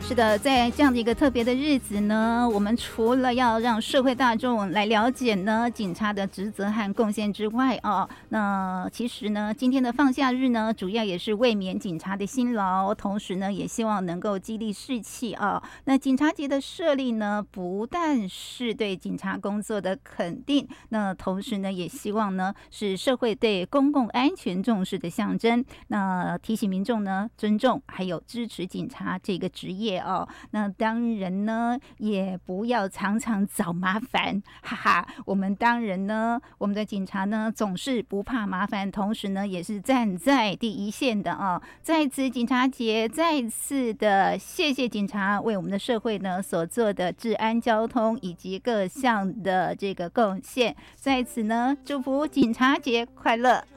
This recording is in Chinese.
是的，在这样的一个特别的日子呢，我们除了要让社会大众来了解呢警察的职责和贡献之外那其实呢，今天的放假日呢，主要也是慰勉警察的辛劳，同时呢，也希望能够激励士气那警察节的设立呢，不但是对警察工作的肯定，那同时呢，也希望呢是社会对公共安全重视的象征。那提醒民众呢，尊重还有支持警察这个职业那当然呢，也不要常常找麻烦，哈哈。我们当然呢，我们的警察呢，总是不怕麻烦，同时呢，也是站在第一线的在此警察节，再次的谢谢警察为我们的社会呢所做的治安、交通以及各项的这个贡献。在此呢，祝福警察节快乐。